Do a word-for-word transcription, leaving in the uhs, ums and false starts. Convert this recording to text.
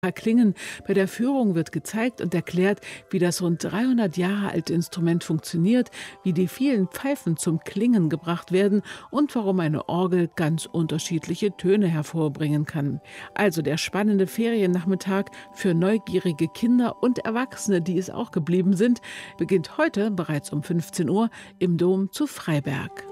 Klingen. Bei der Führung wird gezeigt und erklärt, wie das rund dreihundert Jahre alte Instrument funktioniert, wie die vielen Pfeifen zum Klingen gebracht werden und warum eine Orgel ganz unterschiedliche Töne hervorbringen kann. Also der spannende Feriennachmittag für neugierige Kinder und Erwachsene, die es auch geblieben sind, beginnt heute bereits um fünfzehn Uhr im Dom zu Freiberg.